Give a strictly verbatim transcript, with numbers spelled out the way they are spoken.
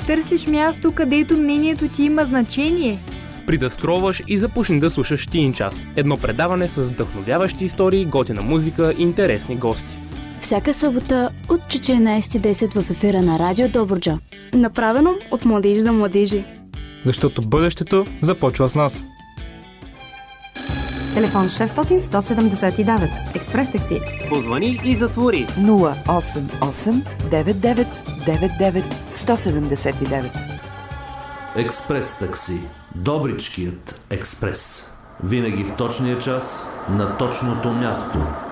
Търсиш място, където мнението ти има значение. Спри да скролваш и започни да слушаш Тин час. Едно предаване с вдъхновяващи истории, готина музика и интересни гости. Всяка събота от четиринайсет и десет в ефира на Радио Добруджа. Направено от младежи за младежи. Защото бъдещето започва с нас. Телефон шестстотин сто седемдесет и девет. Експрес такси. Позвани и затвори. нула осем осем девет девет девет девет сто седемдесет и девет. Експрес такси. Добричкият експрес. Винаги в точния час, на точното място.